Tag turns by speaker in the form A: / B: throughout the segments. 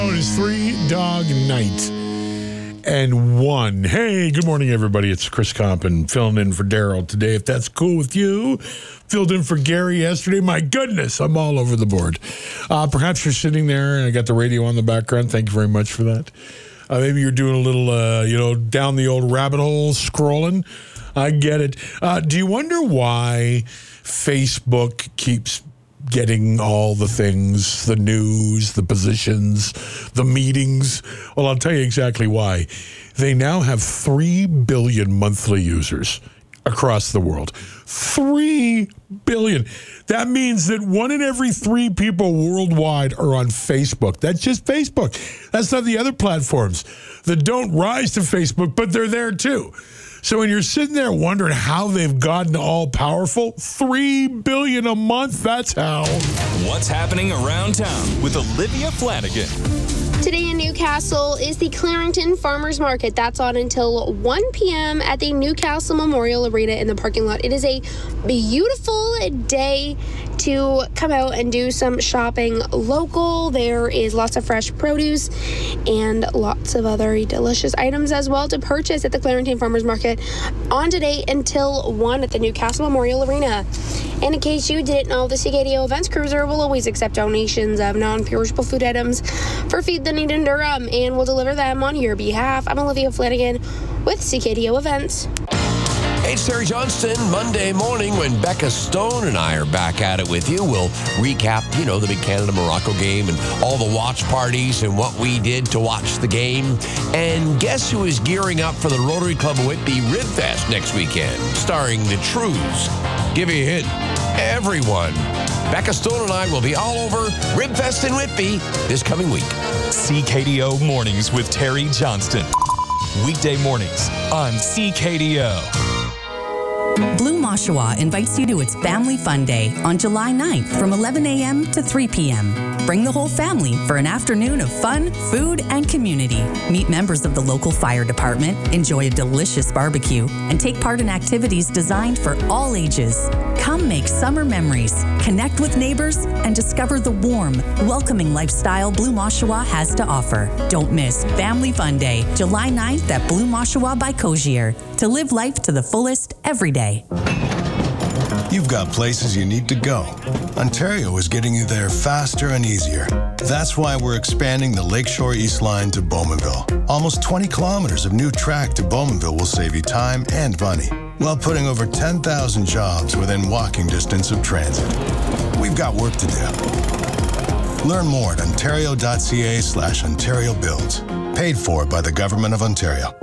A: It is 3 Dog Night and 1. Hey, good morning, everybody. It's Chris Compton filling in for Daryl today, if that's cool with you. Filled in for Gary yesterday. My goodness, I'm all over the board. Perhaps you're sitting there and I got the radio on the background. Thank you very much for that. Maybe you're doing a little, down the old rabbit hole scrolling. I get it. Do you wonder why Facebook keeps getting all the things, the news, the positions, the meetings? Well, I'll tell you exactly why. They now have 3 billion monthly users across the world. 3 billion. That means that 1 in every 3 people worldwide are on Facebook. That's just Facebook. That's not the other platforms that don't rise to Facebook, but they're there too. So when you're sitting there wondering how they've gotten all powerful, 3 billion a month, that's how.
B: What's happening around town with Olivia Flanagan.
C: Today in Newcastle is the Clarington Farmers Market. That's on until 1 p.m. at the Newcastle Memorial Arena in the parking lot. It is a beautiful day to come out and do some shopping local. There is lots of fresh produce and lots of other delicious items as well to purchase at the Clarington Farmers Market on today until 1 at the Newcastle Memorial Arena. And in case you didn't know, the CKDO Events Cruiser will always accept donations of non-perishable food items for Feed the Need in Durham and will deliver them on your behalf. I'm Olivia Flanagan with CKDO Events.
D: Hey, it's Terry Johnston. Monday morning when Becca Stone and I are back at it with you, we'll recap, the big Canada-Morocco game and all the watch parties and what we did to watch the game. And guess who is gearing up for the Rotary Club of Whitby Rib Fest next weekend, starring the Trues. Give you a hint. Everyone. Becca Stone and I will be all over Rib Fest in Whitby this coming week.
B: CKDO Mornings with Terry Johnston. Weekday mornings on CKDO.
E: Blue Oshawa invites you to its Family Fun Day on July 9th from 11 a.m. to 3 p.m. Bring the whole family for an afternoon of fun, food, and community. Meet members of the local fire department, enjoy a delicious barbecue, and take part in activities designed for all ages. Come make summer memories, connect with neighbors, and discover the warm, welcoming lifestyle Blue Oshawa has to offer. Don't miss Family Fun Day, July 9th at Blue Oshawa by Cozier. To live life to the fullest every day.
F: You've got places you need to go. Ontario is getting you there faster and easier. That's why we're expanding the Lakeshore East Line to Bowmanville. Almost 20 kilometers of new track to Bowmanville will save you time and money, while putting over 10,000 jobs within walking distance of transit. We've got work to do. Learn more at ontario.ca/Ontario Builds. Paid for by the Government of Ontario.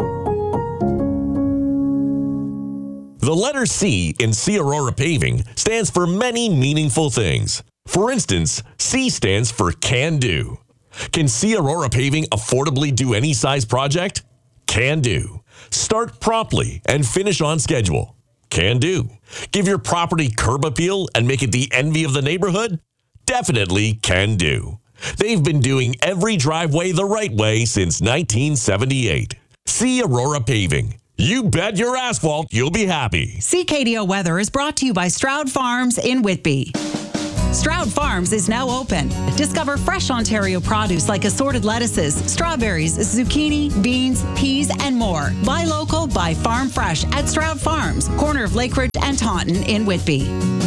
G: The letter C in C Aurora Paving stands for many meaningful things. For instance, C stands for Can Do. Can C Aurora Paving affordably do any size project? Can do. Start promptly and finish on schedule? Can do. Give your property curb appeal and make it the envy of the neighborhood? Definitely can do. They've been doing every driveway the right way since 1978. C Aurora Paving. You bet your asphalt you'll be happy.
H: CKDO Weather is brought to you by Stroud Farms in Whitby. Stroud Farms is now open. Discover fresh Ontario produce like assorted lettuces, strawberries, zucchini, beans, peas, and more. Buy local, buy farm fresh at Stroud Farms, corner of Lakeridge and Taunton in Whitby.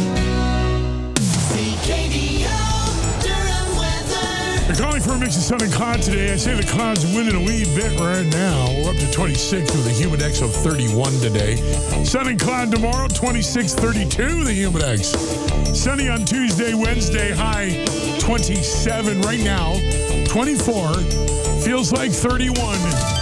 A: They're calling for a mix of sun and cloud today. I say the clouds are winning a wee bit right now. We're up to 26 with a humid X of 31 today. Sun and cloud tomorrow, 26, 32, the humid X. Sunny on Tuesday, Wednesday, high 27 right now, 24. Feels like 31.